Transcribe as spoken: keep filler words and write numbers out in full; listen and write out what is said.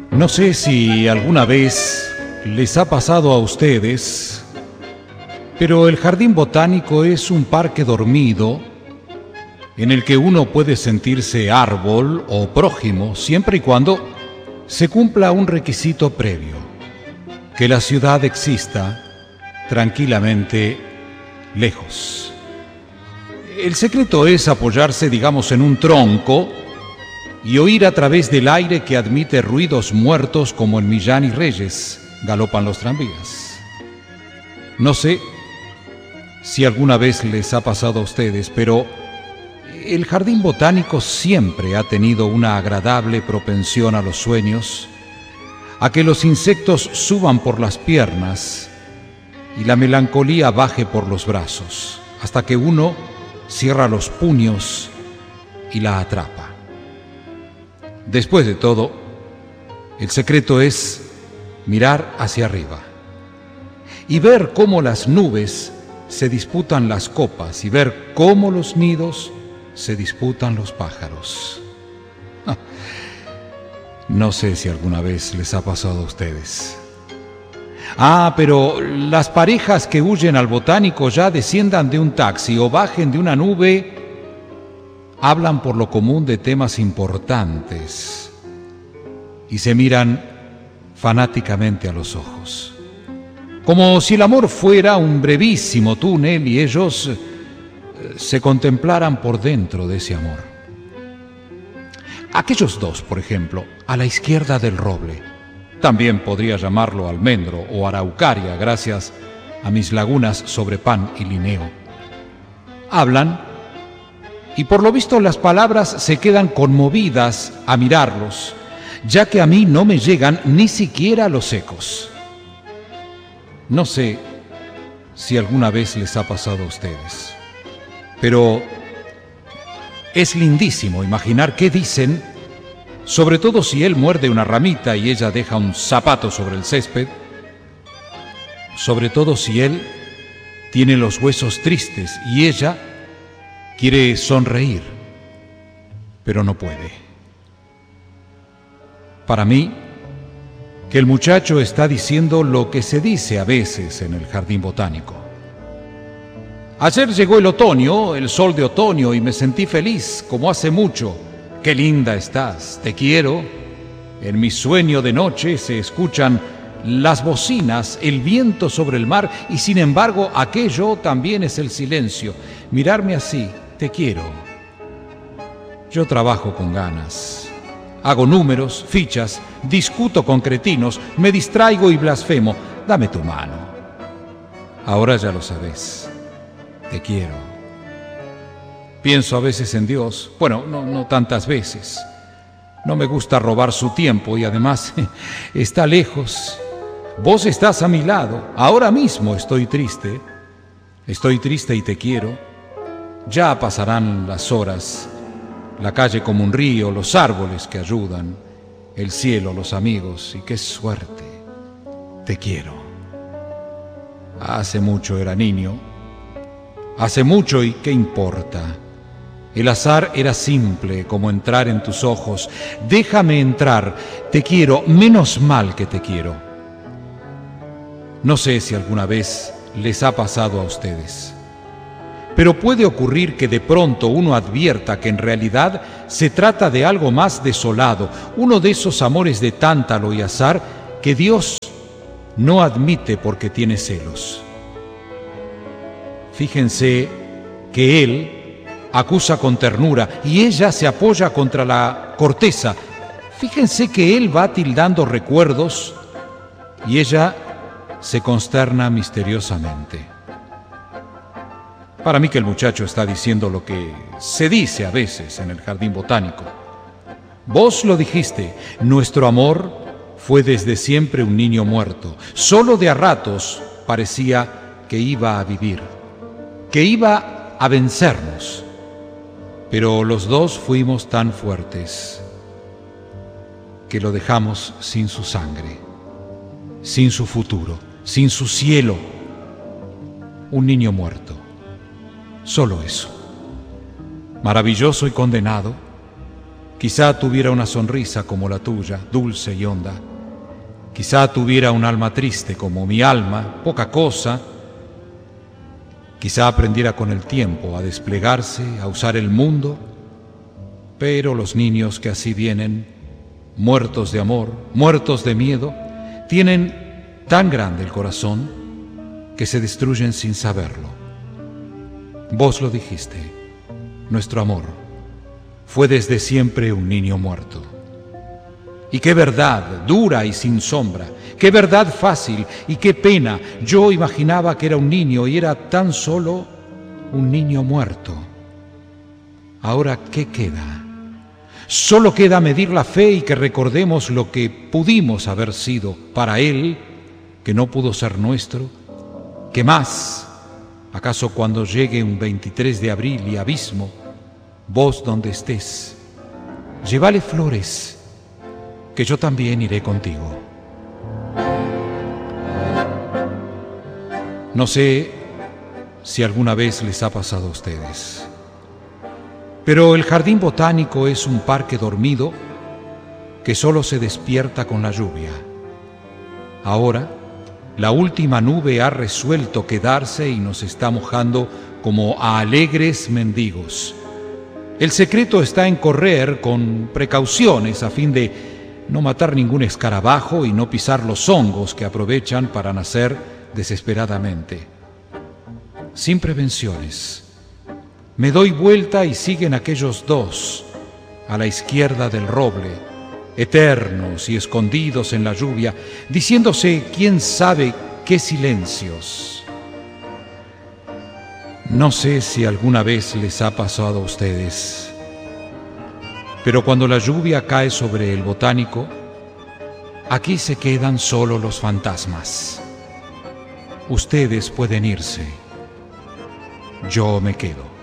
No sé si alguna vez les ha pasado a ustedes, pero el jardín botánico es un parque dormido en el que uno puede sentirse árbol o prójimo siempre y cuando se cumpla un requisito previo: que la ciudad exista tranquilamente lejos. El secreto es apoyarse, digamos, en un tronco y oír a través del aire que admite ruidos muertos como en Millán y Reyes galopan los tranvías. No sé si alguna vez les ha pasado a ustedes, pero el jardín botánico siempre ha tenido una agradable propensión a los sueños, a que los insectos suban por las piernas y la melancolía baje por los brazos, hasta que uno cierra los puños y la atrapa. Después de todo, el secreto es mirar hacia arriba y ver cómo las nubes se disputan las copas y ver cómo los nidos se disputan los pájaros. No sé si alguna vez les ha pasado a ustedes. Ah, pero las parejas que huyen al botánico ya desciendan de un taxi o bajen de una nube, hablan por lo común de temas importantes y se miran fanáticamente a los ojos, como si el amor fuera un brevísimo túnel y ellos se contemplaran por dentro de ese amor. Aquellos dos, por ejemplo, a la izquierda del roble, también podría llamarlo almendro o araucaria gracias a mis lagunas sobre pan y lineo, hablan y por lo visto las palabras se quedan conmovidas a mirarlos, ya que a mí no me llegan ni siquiera los ecos. No sé si alguna vez les ha pasado a ustedes, pero es lindísimo imaginar qué dicen, sobre todo si él muerde una ramita y ella deja un zapato sobre el césped, sobre todo si él tiene los huesos tristes y ella quiere sonreír, pero no puede. Para mí, que el muchacho está diciendo lo que se dice a veces en el jardín botánico. Ayer llegó el otoño, el sol de otoño, y me sentí feliz, como hace mucho. Qué linda estás, te quiero. En mi sueño de noche se escuchan las bocinas, el viento sobre el mar, y sin embargo aquello también es el silencio. Mirarme así, te quiero. Yo trabajo con ganas, hago números, fichas, discuto con cretinos, me distraigo y blasfemo. Dame tu mano. Ahora ya lo sabes, te quiero. Pienso a veces en Dios, bueno, no, no tantas veces. No me gusta robar su tiempo y además está lejos. Vos estás a mi lado, ahora mismo estoy triste. Estoy triste y te quiero. Ya pasarán las horas, la calle como un río, los árboles que ayudan, el cielo, los amigos, y qué suerte, te quiero. Hace mucho era niño, hace mucho y qué importa. El azar era simple como entrar en tus ojos. Déjame entrar, te quiero, menos mal que te quiero. No sé si alguna vez les ha pasado a ustedes, pero puede ocurrir que de pronto uno advierta que en realidad se trata de algo más desolado, uno de esos amores de tántalo y azar que Dios no admite porque tiene celos. Fíjense que Él acusa con ternura y ella se apoya contra la corteza. Fíjense que Él va tildando recuerdos y ella se consterna misteriosamente. Para mí que el muchacho está diciendo lo que se dice a veces en el jardín botánico. Vos lo dijiste, nuestro amor fue desde siempre un niño muerto. Solo de a ratos parecía que iba a vivir, que iba a vencernos. Pero los dos fuimos tan fuertes que lo dejamos sin su sangre, sin su futuro, sin su cielo. Un niño muerto. Solo eso. Maravilloso y condenado, Quizá tuviera una sonrisa como la tuya, dulce y honda. Quizá tuviera un alma triste como mi alma, poca cosa. Quizá aprendiera con el tiempo a desplegarse, a usar el mundo. Pero los niños que así vienen, muertos de amor, muertos de miedo, tienen tan grande el corazón que se destruyen sin saberlo. Vos lo dijiste, nuestro amor fue desde siempre un niño muerto. Y qué verdad, dura y sin sombra, qué verdad fácil y qué pena. Yo imaginaba que era un niño y era tan solo un niño muerto. Ahora, ¿qué queda? Solo queda medir la fe y que recordemos lo que pudimos haber sido para él, que no pudo ser nuestro. ¿Qué más? ¿Acaso cuando llegue un veintitrés de abril y abismo, vos donde estés, llévale flores, que yo también iré contigo? No sé si alguna vez les ha pasado a ustedes, pero el jardín botánico es un parque dormido que solo se despierta con la lluvia. Ahora, la última nube ha resuelto quedarse y nos está mojando como a alegres mendigos. El secreto está en correr con precauciones a fin de no matar ningún escarabajo y no pisar los hongos que aprovechan para nacer desesperadamente. Sin prevenciones. Me doy vuelta y siguen aquellos dos, a la izquierda del roble, eternos y escondidos en la lluvia, diciéndose quién sabe qué silencios. No sé si alguna vez les ha pasado a ustedes, pero cuando la lluvia cae sobre el botánico, aquí se quedan solo los fantasmas. Ustedes pueden irse, yo me quedo.